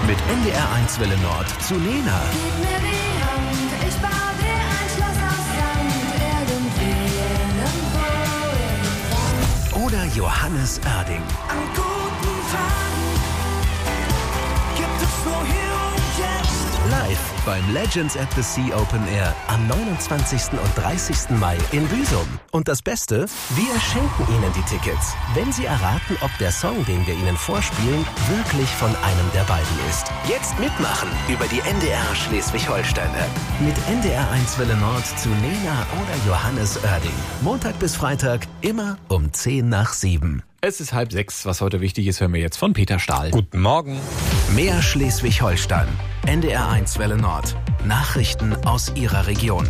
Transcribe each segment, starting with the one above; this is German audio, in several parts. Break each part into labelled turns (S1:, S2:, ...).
S1: Mit NDR1 Welle Nord zu Lena.
S2: Gib mir die Hand, ich baue dir ein Schloss aus Sand, irgendwo.
S1: Oder Johannes Oerding.
S3: An guten Tagen gibt es nur hier und jetzt.
S1: Live beim Legends at the Sea Open Air am 29. und 30. Mai in Büsum. Und das Beste, wir schenken Ihnen die Tickets, wenn Sie erraten, ob der Song, den wir Ihnen vorspielen, wirklich von einem der beiden ist. Jetzt mitmachen über die NDR Schleswig-Holstein-App. Mit NDR1 Welle Nord zu Lena oder Johannes Oerding. Montag bis Freitag, immer um 7:10.
S4: Es ist 5:30. Was heute wichtig ist, hören wir jetzt von Peter Stahl.
S5: Guten Morgen.
S1: Mehr Schleswig-Holstein. NDR1 Welle Nord. Nachrichten aus Ihrer Region.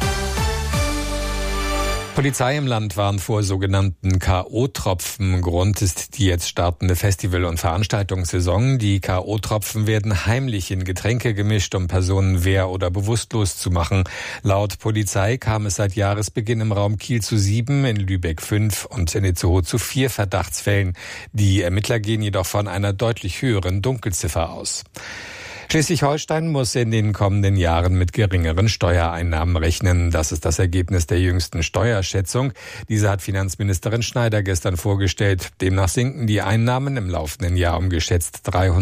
S5: Polizei im Land warnt vor sogenannten K.O.-Tropfen. Grund ist die jetzt startende Festival- und Veranstaltungssaison. Die K.O.-Tropfen werden heimlich in Getränke gemischt, um Personen wehr- oder bewusstlos zu machen. Laut Polizei kam es seit Jahresbeginn im Raum Kiel zu 7, in Lübeck 5 und in Itzehoe zu 4 Verdachtsfällen. Die Ermittler gehen jedoch von einer deutlich höheren Dunkelziffer aus. Schleswig-Holstein muss in den kommenden Jahren mit geringeren Steuereinnahmen rechnen. Das ist das Ergebnis der jüngsten Steuerschätzung. Diese hat Finanzministerin Schneider gestern vorgestellt. Demnach sinken die Einnahmen im laufenden Jahr um geschätzt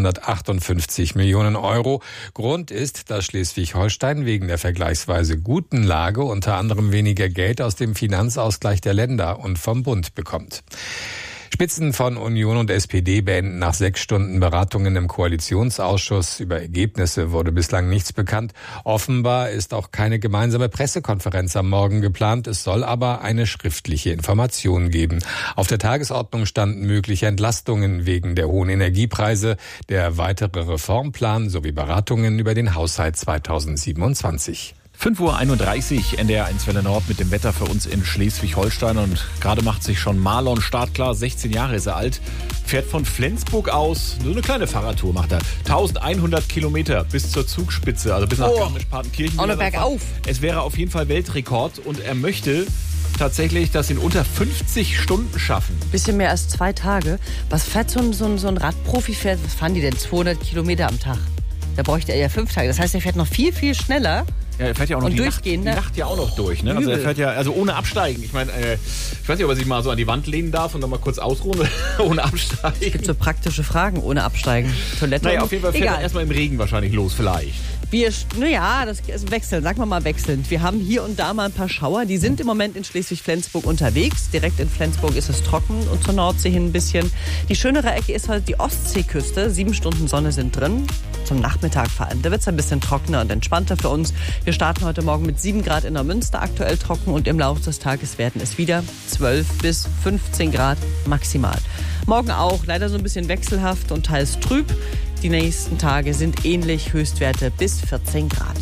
S5: 358 Millionen Euro. Grund ist, dass Schleswig-Holstein wegen der vergleichsweise guten Lage unter anderem weniger Geld aus dem Finanzausgleich der Länder und vom Bund bekommt. Spitzen von Union und SPD beenden nach 6 Stunden Beratungen im Koalitionsausschuss. Über Ergebnisse wurde bislang nichts bekannt. Offenbar ist auch keine gemeinsame Pressekonferenz am Morgen geplant. Es soll aber eine schriftliche Information geben. Auf der Tagesordnung standen mögliche Entlastungen wegen der hohen Energiepreise, der weitere Reformplan sowie Beratungen über den Haushalt 2027.
S4: 5:31 Uhr, NDR1 Welle Nord mit dem Wetter für uns in Schleswig-Holstein. Und gerade macht sich schon Marlon startklar, 16 Jahre ist er alt, fährt von Flensburg aus, so eine kleine Fahrradtour macht er, 1100 Kilometer bis zur Zugspitze, also bis nach Garmisch-Partenkirchen.
S6: Auch noch bergauf.
S4: Es wäre auf jeden Fall Weltrekord und er möchte tatsächlich das in unter 50 Stunden schaffen.
S6: Bisschen mehr als 2 Tage. Was fährt so ein Radprofi? Was fahren die denn? 200 Kilometer am Tag. Da bräuchte er ja 5 Tage. Das heißt, er fährt noch viel, viel schneller.
S4: Ja, er fährt ja auch noch
S6: und
S4: die
S6: durchgehend,
S4: Nacht ja auch noch durch. Ne? Also er fährt ja ohne Absteigen. Ich meine, ich weiß nicht, ob er sich mal so an die Wand lehnen darf und dann mal kurz ausruhen ohne Absteigen.
S6: Es gibt so praktische Fragen ohne Absteigen. Toilette.
S4: Naja, auf jeden Fall fährt er erstmal im Regen wahrscheinlich los, vielleicht.
S6: Das ist wechseln, sagen wir mal wechselnd. Wir haben hier und da mal ein paar Schauer. Die sind im Moment in Schleswig-Flensburg unterwegs. Direkt in Flensburg ist es trocken und zur Nordsee hin ein bisschen. Die schönere Ecke ist halt die Ostseeküste. 7 Stunden Sonne sind drin. Zum Nachmittag vor allem. Da wird es ein bisschen trockener und entspannter für uns. Wir starten heute Morgen mit 7 Grad in der Münster, aktuell trocken. Und im Laufe des Tages werden es wieder 12 bis 15 Grad maximal. Morgen auch leider so ein bisschen wechselhaft und teils trüb. Die nächsten Tage sind ähnlich, Höchstwerte bis 14 Grad.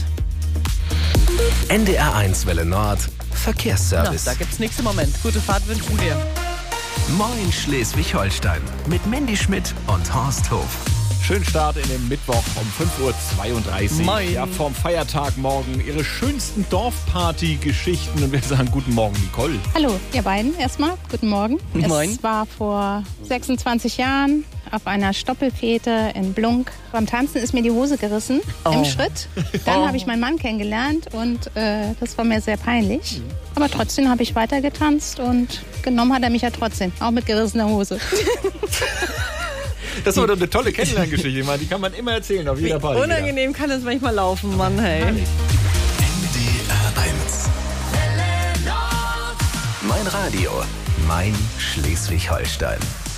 S1: NDR1 Welle Nord, Verkehrsservice.
S6: Da gibt's nichts im Moment. Gute Fahrt wünschen wir.
S1: Moin Schleswig-Holstein mit Mandy Schmidt und Horst Hof.
S4: Schönen Start in den Mittwoch um 5:32 Uhr.
S6: Moin.
S4: Ja, vorm Feiertag morgen Ihre schönsten Dorfparty-Geschichten. Und wir sagen guten Morgen, Nicole.
S7: Hallo, ihr beiden erstmal. Guten Morgen.
S6: Moin.
S7: Es war vor 26 Jahren auf einer Stoppelfete in Blunk. Beim Tanzen ist mir die Hose gerissen im Schritt. Dann habe ich meinen Mann kennengelernt und das war mir sehr peinlich. Aber trotzdem habe ich weiter getanzt und genommen hat er mich ja trotzdem, auch mit gerissener Hose.
S4: Das war doch eine tolle Kennenlerngeschichte. Ich meine, die kann man immer erzählen auf jeder Party.
S6: Unangenehm kann es manchmal laufen, Mann, hey.
S1: NDR1. Mein Radio, mein Schleswig-Holstein.